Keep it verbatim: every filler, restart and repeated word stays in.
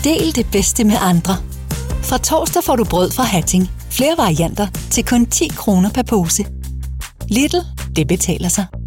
Del det bedste med andre. Fra torsdag får du brød fra Hatting. Flere varianter til kun ti kroner per pose. Lidl, det betaler sig.